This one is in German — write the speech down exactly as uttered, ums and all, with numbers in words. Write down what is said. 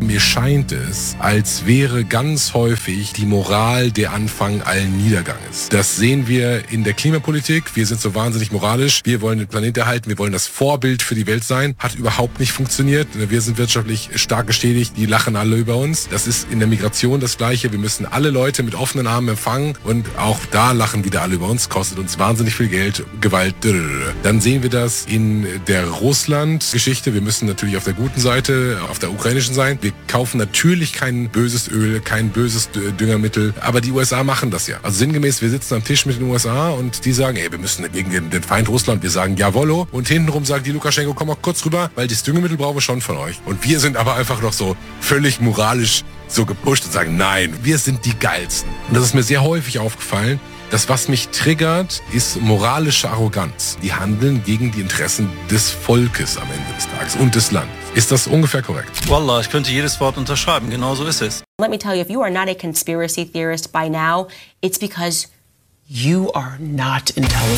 mir scheint es, als wäre ganz häufig die Moral der Anfang allen Niederganges. Das sehen wir in der Klimapolitik. Wir sind so wahnsinnig moralisch. Wir wollen den Planet erhalten. Wir wollen das Vorbild für die Welt sein. Hat überhaupt nicht funktioniert. Wir sind wirtschaftlich stark geschädigt. Die lachen alle über uns. Das ist in der Migration das Gleiche. Wir müssen alle Leute mit offenen Armen empfangen und auch da lachen wieder alle über uns. Kostet uns wahnsinnig viel Geld, Gewalt. Dann sehen wir das in der Russland-Geschichte. Wir müssen natürlich auf der guten Seite, auf der ukrainischen sein. Wir kaufen natürlich kein böses Öl, kein böses Düngermittel, aber die U S A machen das ja. Also sinngemäß, wir sitzen am Tisch mit den U S A und die sagen, ey, wir müssen gegen den, den Feind Russland, wir sagen jawollo, und hintenrum sagt die Lukaschenko, komm mal kurz rüber, weil das Düngemittel brauchen wir schon von euch. Und wir sind aber einfach noch so völlig moralisch so gepusht und sagen, nein, wir sind die Geilsten. Und das ist mir sehr häufig aufgefallen. Das, was mich triggert, ist moralische Arroganz. Die handeln gegen die Interessen des Volkes am Ende des Tages und des Landes. Ist das ungefähr korrekt? Wallah, ich könnte jedes Wort unterschreiben. Genau so ist es. Let me tell you, if you are not a conspiracy theorist by now, it's because you are not intelligent.